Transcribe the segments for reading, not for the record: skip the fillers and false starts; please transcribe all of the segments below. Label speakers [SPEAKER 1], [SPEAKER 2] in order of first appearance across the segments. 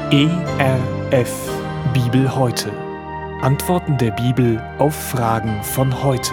[SPEAKER 1] ERF Bibel heute. Antworten der Bibel auf Fragen von heute.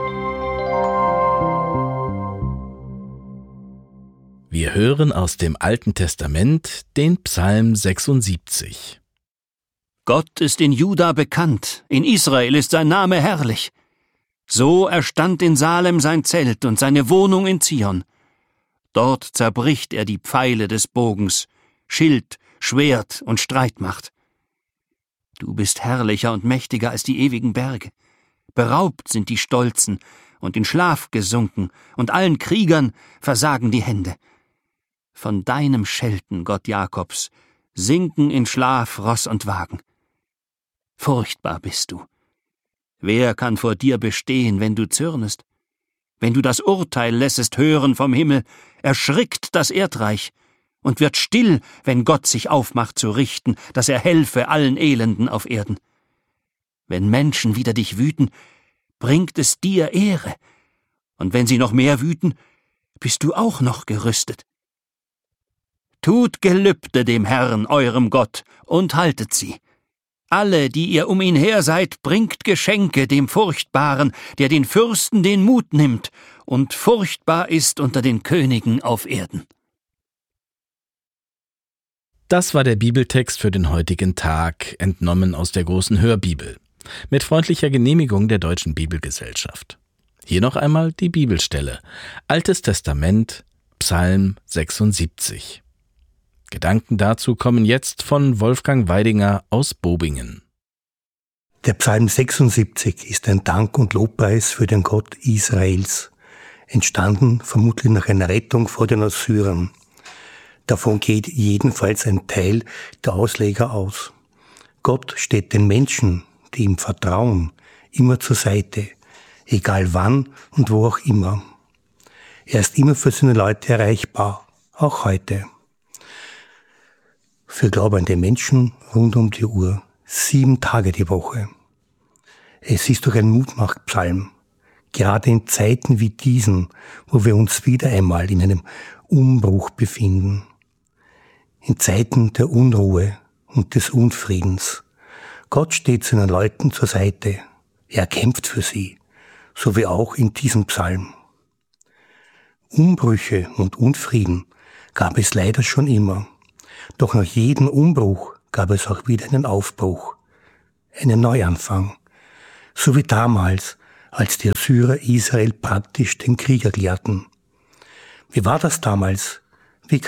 [SPEAKER 2] Wir hören aus dem Alten Testament den Psalm 76.
[SPEAKER 3] Gott ist in Juda bekannt, in Israel ist sein Name herrlich. So erstand in Salem sein Zelt und seine Wohnung in Zion. Dort zerbricht er die Pfeile des Bogens, Schild, Schwert und Streitmacht. Du bist herrlicher und mächtiger als die ewigen Berge. Beraubt sind die Stolzen und in Schlaf gesunken, und allen Kriegern versagen die Hände. Von deinem Schelten, Gott Jakobs, sinken in Schlaf Ross und Wagen. Furchtbar bist du. Wer kann vor dir bestehen, wenn du zürnest? Wenn du das Urteil lässest hören vom Himmel, erschrickt das Erdreich und wird still, wenn Gott sich aufmacht zu richten, dass er helfe allen Elenden auf Erden. Wenn Menschen wider dich wüten, bringt es dir Ehre, und wenn sie noch mehr wüten, bist du auch noch gerüstet. Tut Gelübde dem Herrn, eurem Gott, und haltet sie. Alle, die ihr um ihn her seid, bringt Geschenke dem Furchtbaren, der den Fürsten den Mut nimmt und furchtbar ist unter den Königen auf Erden.
[SPEAKER 2] Das war der Bibeltext für den heutigen Tag, entnommen aus der großen Hörbibel, mit freundlicher Genehmigung der Deutschen Bibelgesellschaft. Hier noch einmal die Bibelstelle, Altes Testament, Psalm 76. Gedanken dazu kommen jetzt von Wolfgang Weidinger aus Bobingen.
[SPEAKER 4] Der Psalm 76 ist ein Dank- und Lobpreis für den Gott Israels, entstanden vermutlich nach einer Rettung vor den Assyrern. Davon geht jedenfalls ein Teil der Ausleger aus. Gott steht den Menschen, die ihm vertrauen, immer zur Seite, egal wann und wo auch immer. Er ist immer für seine Leute erreichbar, auch heute. Für glaubende Menschen rund um die Uhr, 7 Tage die Woche. Es ist doch ein Mutmachpsalm, gerade in Zeiten wie diesen, wo wir uns wieder einmal in einem Umbruch befinden. In Zeiten der Unruhe und des Unfriedens. Gott steht seinen Leuten zur Seite. Er kämpft für sie, so wie auch in diesem Psalm. Umbrüche und Unfrieden gab es leider schon immer. Doch nach jedem Umbruch gab es auch wieder einen Aufbruch, einen Neuanfang. So wie damals, als die Assyrer Israel praktisch den Krieg erklärten. Wie war das damals